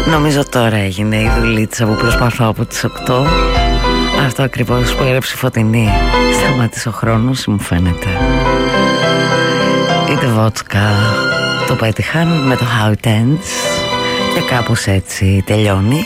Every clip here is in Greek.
Νομίζω τώρα έγινε η δουλίτσα που προσπαθώ από τις 8. Αυτό ακριβώς που έγραψε η Φωτεινή. Σταμάτησε ο χρόνος, μου φαίνεται. Είτε βότσκα. Το πέτυχαν με το How It Ends. Και κάπως έτσι τελειώνει.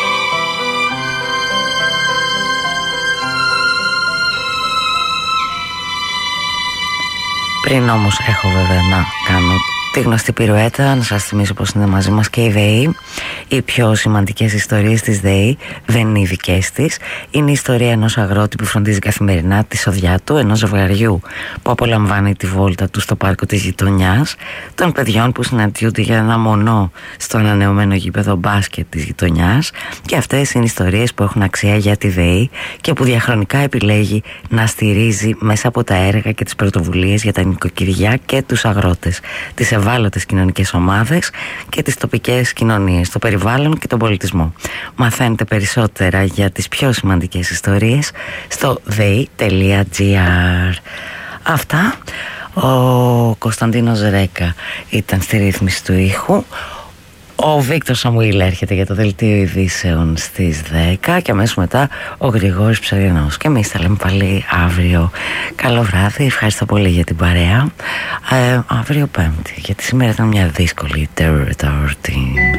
Πριν όμως έχω βέβαια να κάνω τη γνωστή πυρουέτα, να σας θυμίσω πως είναι μαζί μας και η ΔΕΗ. Οι πιο σημαντικές ιστορίες της ΔΕΗ δεν είναι οι δικές της. Είναι η ιστορία ενός αγρότη που φροντίζει καθημερινά τη σοδιά του, ενός ζευγαριού που απολαμβάνει τη βόλτα του στο πάρκο της γειτονιάς, των παιδιών που συναντιούνται για ένα μονό στο ανανεωμένο γήπεδο μπάσκετ της γειτονιάς. Και αυτές είναι ιστορίες που έχουν αξία για τη ΔΕΗ και που διαχρονικά επιλέγει να στηρίζει μέσα από τα έργα και τις πρωτοβουλίες για τα νοικοκυριά και τους αγρότες, τις ευάλωτες κοινωνικές ομάδες και τις τοπικές κοινωνίες, το περιβάλλον και τον πολιτισμό. Μαθαίνετε περισσότερα για τις πιο σημαντικές ιστορίες στο dei.gr. Αυτά. Ο Κωνσταντίνος Ρέκα ήταν στη ρύθμιση του ήχου. Ο Βίκτορ Σαμουήλ έρχεται για το δελτίο ειδήσεων στις 10 και αμέσως μετά ο Γρηγόρης Ψαριανός. Και εμείς θα λέμε πάλι αύριο. Καλό βράδυ, ευχαριστώ πολύ για την παρέα. Αύριο Πέμπτη, γιατί σήμερα ήταν μια δύσκολη Τετάρτη.